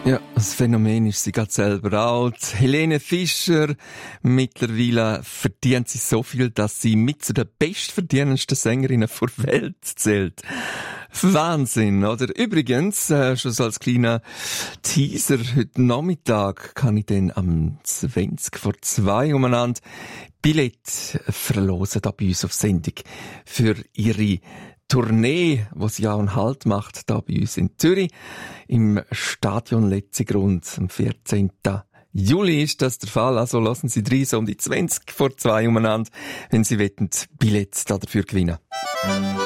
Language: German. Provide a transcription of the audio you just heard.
Ja, das Phänomen ist sie gerade selber auch. Helene Fischer, mittlerweile verdient sie so viel, dass sie mit zu den bestverdienendsten Sängerinnen der Welt zählt. Wahnsinn, oder? Übrigens, schon so als kleiner Teaser, heute Nachmittag kann ich dann am 1:20 umeinander Billett verlosen, da bei uns auf Sendung, für ihre Tournee, wo sie auch einen Halt macht, da bei uns in Zürich, im Stadion Letzigrund, am 14. Juli ist das der Fall. Also lassen Sie rein, so um die 2 umeinander, wenn Sie wollen, Billett dafür gewinnen.